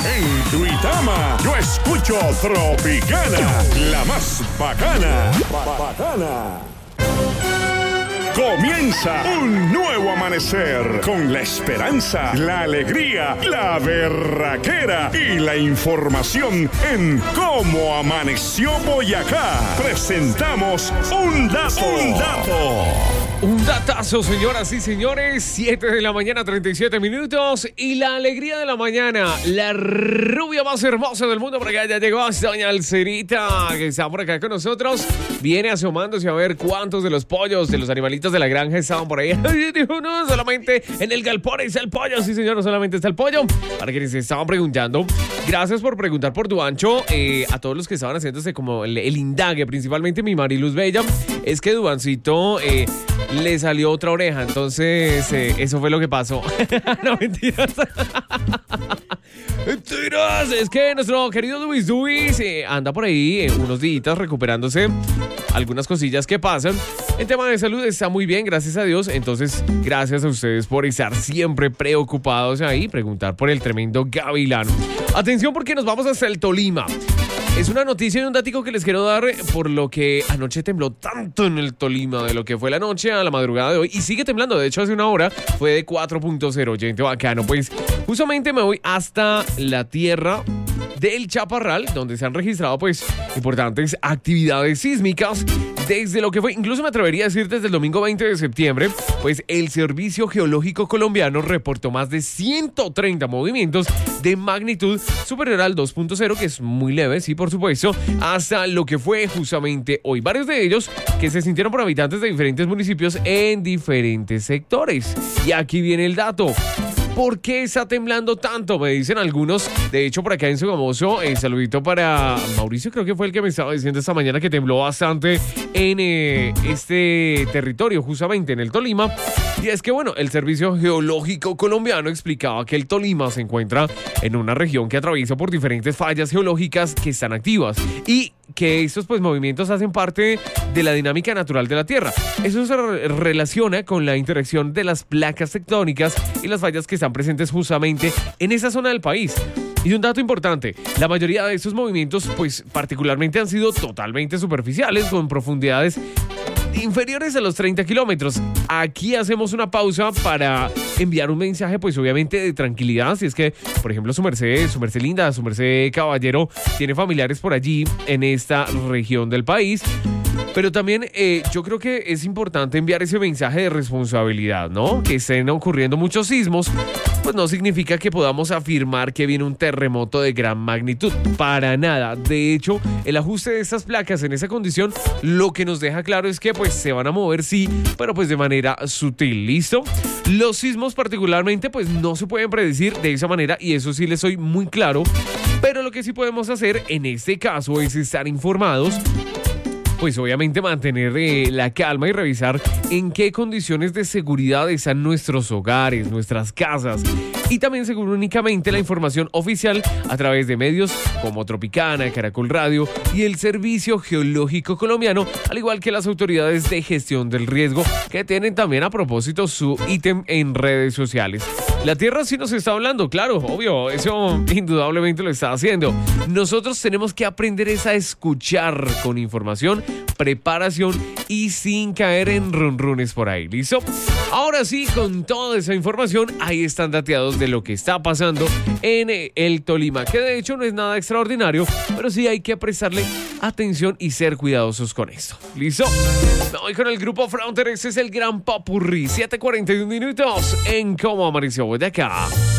En Duitama, yo escucho Tropicana, la más bacana. Bacana. Comienza un nuevo amanecer con la esperanza, la alegría, la berraquera y la información en Cómo Amaneció Boyacá. Presentamos un dato. Un datazo, señoras y señores. 7 de la mañana, 37 minutos. Y la alegría de la mañana. La rubia más hermosa del mundo. Por acá ya llegó doña Alcerita, que está por acá con nosotros. Viene asomándose a ver cuántos de los pollos, de los animalitos de la granja estaban por ahí. Dijo, no, solamente en el galpón está el pollo. Sí, señor, no solamente está el pollo. Para quienes se estaban preguntando, gracias por preguntar por Duancho. A todos los que estaban haciéndose como el indague, principalmente mi Mariluz Bella, es que Duancito le salió otra oreja, entonces eso fue lo que pasó. No, mentiras. Mentiras, es que nuestro querido Dubis anda por ahí unos días recuperándose, algunas cosillas que pasan. En tema de salud está muy bien, gracias a Dios. Entonces, gracias a ustedes por estar siempre preocupados ahí, preguntar por el tremendo gavilán. Atención, porque nos vamos hasta el Tolima. Es una noticia y un datico que les quiero dar por lo que anoche tembló tanto en el Tolima, de lo que fue la noche a la madrugada de hoy. Y sigue temblando, de hecho hace una hora fue de 4.0, gente, bacano. Pues justamente me voy hasta la tierra del Chaparral, donde se han registrado pues importantes actividades sísmicas desde lo que fue, incluso me atrevería a decir desde el domingo 20 de septiembre, pues el Servicio Geológico Colombiano reportó más de 130 movimientos de magnitud superior al 2.0, que es muy leve, sí, por supuesto, hasta lo que fue justamente hoy. Varios de ellos que se sintieron por habitantes de diferentes municipios en diferentes sectores. Y aquí viene el dato. ¿Por qué está temblando tanto? Me dicen algunos. De hecho, por acá en Sogamoso, saludito para Mauricio, creo que fue el que me estaba diciendo esta mañana que tembló bastante en este territorio, justamente en el Tolima. Y es que, bueno, el Servicio Geológico Colombiano explicaba que el Tolima se encuentra en una región que atraviesa por diferentes fallas geológicas que están activas y que estos pues movimientos hacen parte de la dinámica natural de la Tierra. Eso se relaciona con la interacción de las placas tectónicas y las fallas que están presentes justamente en esa zona del país. Y un dato importante, la mayoría de estos movimientos pues particularmente han sido totalmente superficiales, con profundidades inferiores a los 30 kilómetros. Aquí hacemos una pausa para enviar un mensaje, pues obviamente de tranquilidad. Si es que, por ejemplo, su merced linda, su merced caballero, tiene familiares por allí en esta región del país. Pero también yo creo que es importante enviar ese mensaje de responsabilidad, ¿no? Que estén ocurriendo muchos sismos, pues no significa que podamos afirmar que viene un terremoto de gran magnitud. Para nada. De hecho, el ajuste de estas placas en esa condición lo que nos deja claro es que pues se van a mover, sí, pero pues de manera sutil. ¿Listo? Los sismos particularmente pues no se pueden predecir de esa manera y eso sí les soy muy claro. Pero lo que sí podemos hacer en este caso es estar informados, pues obviamente mantener la calma y revisar en qué condiciones de seguridad están nuestros hogares, nuestras casas. Y también según únicamente la información oficial a través de medios como Tropicana, Caracol Radio y el Servicio Geológico Colombiano, al igual que las autoridades de gestión del riesgo, que tienen también a propósito su ítem en redes sociales. La Tierra sí nos está hablando, claro, obvio, eso indudablemente lo está haciendo. Nosotros tenemos que aprender a escuchar con información, preparación y sin caer en runrunes por ahí, ¿listo? Ahora sí, con toda esa información, ahí están dateados de lo que está pasando en el Tolima, que de hecho no es nada extraordinario, pero sí hay que prestarle atención y ser cuidadosos con esto, ¿listo? Me voy con el grupo Frontex, es el gran popurrí, 7:41 minutos en Cómo Amaneció Boyacá.